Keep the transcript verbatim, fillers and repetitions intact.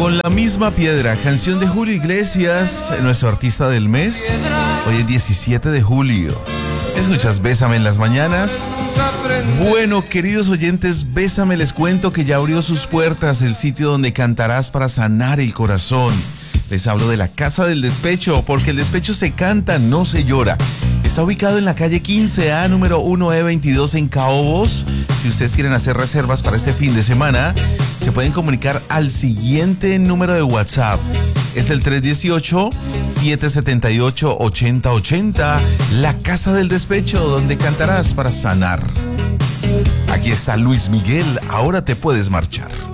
Con la misma piedra, canción de Julio Iglesias, nuestro artista del mes. Hoy es diecisiete de julio. ¿Escuchas Bésame en las mañanas? Bueno, queridos oyentes, Bésame les cuento que ya abrió sus puertas el sitio donde cantarás para sanar el corazón. Les hablo de la Casa del Despecho, porque el despecho se canta, no se llora. Está ubicado en la calle quince A, número uno E veintidós en Caobos. Si ustedes quieren hacer reservas para este fin de semana, se pueden comunicar al siguiente número de WhatsApp. Es el tres uno ocho, siete siete ocho, ocho cero ocho cero. La Casa del Despecho, donde cantarás para sanar. Aquí está Luis Miguel, ahora te puedes marchar.